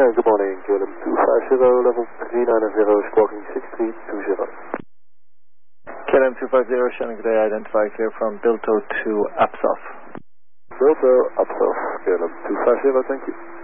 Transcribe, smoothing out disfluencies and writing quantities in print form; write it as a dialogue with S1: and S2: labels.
S1: China, good morning. KLM 250, level 390, squawking 6320.
S2: KLM 250, Shannon, good day, identify clear from Bilto to Apsof.
S1: Bilto, Apsof, KLM 250, thank you.